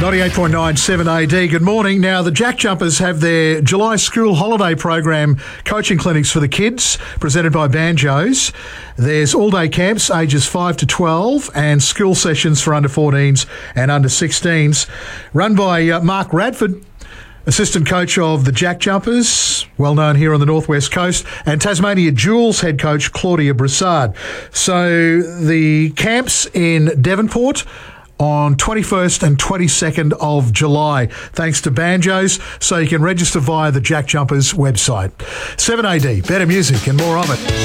98.97 AD. Good morning. Now, the Jack Jumpers have their July school holiday program coaching clinics for the kids, presented by Banjos. There's all-day camps, ages 5 to 12, and school sessions for under 14s and under 16s, run by Mark Radford, assistant coach of the Jack Jumpers, well known here on the Northwest Coast, and Tasmania Jewels head coach Claudia Broussard. So the camps in Devonport on 21st and 22nd of July, thanks to Banjos, so you can register via the Jack Jumpers website. 7AD, better music and more of it.